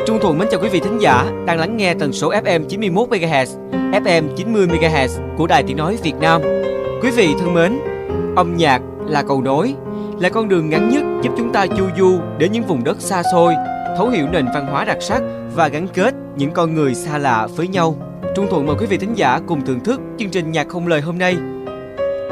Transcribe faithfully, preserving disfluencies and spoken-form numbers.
Trung Thuận mến chào quý vị thính giả đang lắng nghe tần số ép em chín mươi mốt mê ga héc, ép em chín mươi mê ga héc của Đài Tiếng nói Việt Nam. Quý vị thân mến, âm nhạc là cầu nối, là con đường ngắn nhất giúp chúng ta chu du đến những vùng đất xa xôi, thấu hiểu nền văn hóa đặc sắc và gắn kết những con người xa lạ với nhau. Trung Thuận mời quý vị thính giả cùng thưởng thức chương trình nhạc không lời hôm nay